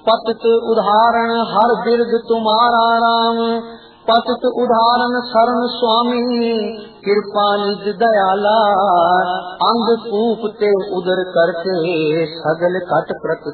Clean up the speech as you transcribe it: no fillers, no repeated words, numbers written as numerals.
पतित उदाहरण हर बिरद तुम्हारा राम। पतित उदाहरण शरण स्वामी कृपा निज दयाला। अंग कूप ते उदर करके सगल कट प्रत